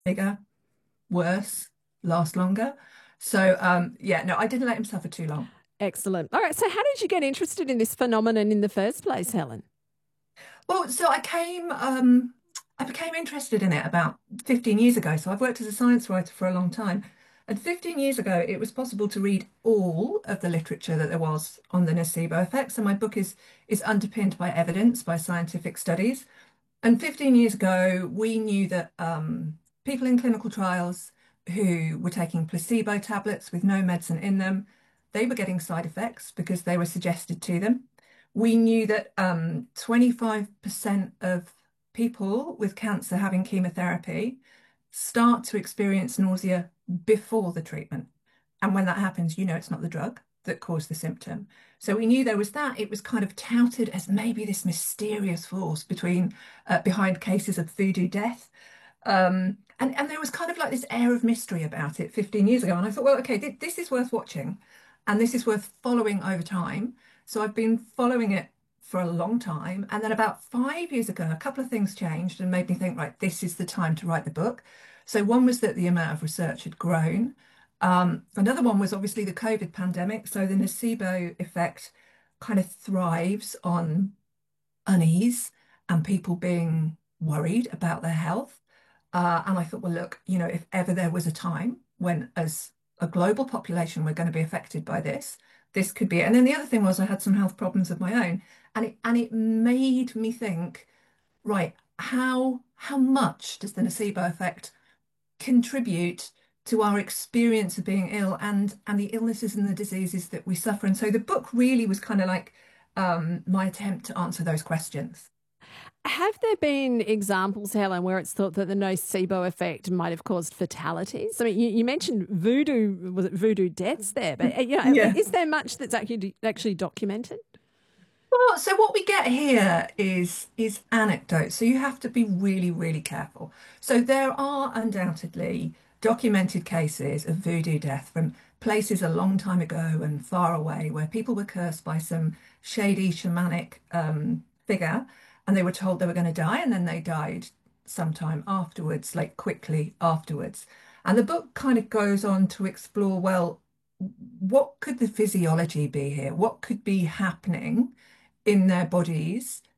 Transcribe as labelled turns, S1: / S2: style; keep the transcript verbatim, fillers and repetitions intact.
S1: bigger, worse, last longer. So um, yeah, no, I didn't let him suffer too long.
S2: Excellent. All right. So, how did you get interested in this phenomenon in the first place, Helen?
S1: Well, so I came, um, I became interested in it about fifteen years ago. So I've worked as a science writer for a long time. And fifteen years ago, it was possible to read all of the literature that there was on the nocebo effects. And my book is is underpinned by evidence, by scientific studies. And fifteen years ago, we knew that um, people in clinical trials who were taking placebo tablets with no medicine in them, they were getting side effects because they were suggested to them. We knew that um, twenty-five percent of people with cancer having chemotherapy start to experience nausea before the treatment. And when that happens, you know it's not the drug that caused the symptom. So we knew there was that. It was kind of touted as maybe this mysterious force between uh, behind cases of voodoo death. Um, and, and there was kind of like this air of mystery about it fifteen years ago. And I thought, well, okay, th this is worth watching and this is worth following over time. So I've been following it for a long time. And then about five years ago, a couple of things changed and made me think, right, this is the time to write the book. So one was that the amount of research had grown. Um, another one was obviously the COVID pandemic. So the nocebo effect kind of thrives on unease and people being worried about their health. Uh, and I thought, well, look, you know, if ever there was a time when, as a global population, we're going to be affected by this, this could be it. And then the other thing was I had some health problems of my own, and it and it made me think, right, how how much does the nocebo effect contribute to our experience of being ill and and the illnesses and the diseases that we suffer? And so the book really was kind of like um, my attempt to answer those questions.
S2: Have there been examples, Helen, where it's thought that the nocebo effect might have caused fatalities? I mean, you, you mentioned voodoo, was it voodoo deaths there? But uh, you know,
S1: Yeah.
S2: is there much that's actually actually documented?
S1: Well, so what we get here is is anecdotes. So you have to be really, really careful. So there are undoubtedly documented cases of voodoo death from places a long time ago and far away where people were cursed by some shady shamanic um, figure and they were told they were going to die and then they died sometime afterwards, like quickly afterwards. And the book kind of goes on to explore, well, what could the physiology be here? What could be happening in their bodies